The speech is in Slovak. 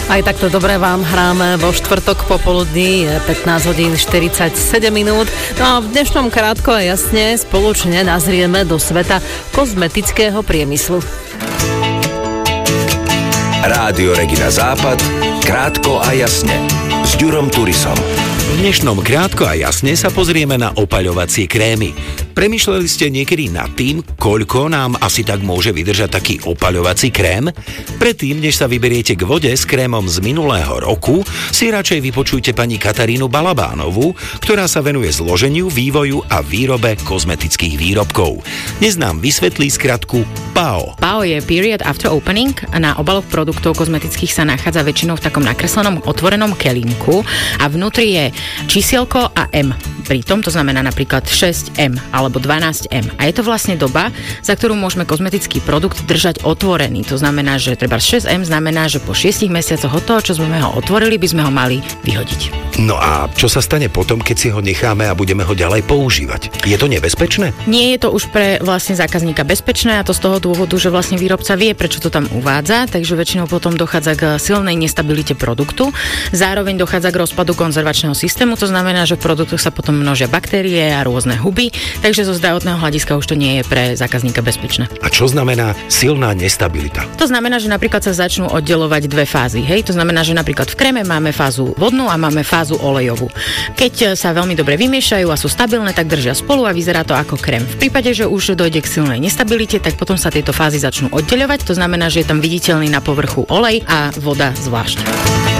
Aj takto dobre vám hráme vo štvrtok popoludní, je 15 hodín 47 minút. No a v dnešnom krátko a jasne spoločne nazrieme do sveta kozmetického priemyslu. Rádio Regina Západ, krátko a jasne, s Ďurom Turisom. V dnešnom krátko a jasne sa pozrieme na opaľovacie krémy. Premýšľali ste niekedy nad tým, koľko nám asi tak môže vydržať taký opaľovací krém? Predtým, než sa vyberiete k vode s krémom z minulého roku, si radšej vypočujte pani Katarínu Balabánovú, ktorá sa venuje zloženiu, vývoju a výrobe kozmetických výrobkov. Dnes nám vysvetlí skratku PAO. PAO je Period After Opening a na obaloch produktov kozmetických sa nachádza väčšinou v takom nakreslenom otvorenom kelímku a vnútri je čísielko a M. Pritom to znamená napríklad 6M alebo 12M. A je to vlastne doba, za ktorú môžeme kozmetický produkt držať otvorený. To znamená, že treba 6M znamená, že po 6 mesiacoch od toho, čo sme ho otvorili, by sme ho mali vyhodiť. No a čo sa stane potom, keď si ho necháme a budeme ho ďalej používať? Je to nebezpečné? Nie je to už pre vlastne zákazníka bezpečné a to z toho dôvodu, že vlastne výrobca vie, prečo to tam uvádza, takže väčšinou potom dochádza k silnej nestabilite produktu. Zároveň dochádza k rozpadu konzervačného systému, to znamená, že v produktoch sa potom množia baktérie a rôzne huby, takže zo zdravotného hľadiska už to nie je pre zákazníka bezpečné. A čo znamená silná nestabilita? To znamená, že napríklad sa začnú oddelovať dve fázy. Hej? To znamená, že napríklad v kréme máme fázu vodnú a máme fázu olejovú. Keď sa veľmi dobre vymiešajú a sú stabilné, tak držia spolu a vyzerá to ako krém. V prípade, že už dojde k silnej nestabilite, tak potom sa tieto fázy začnú oddeľovať. To znamená, že je tam viditeľný na povrchu olej a voda zvlášť.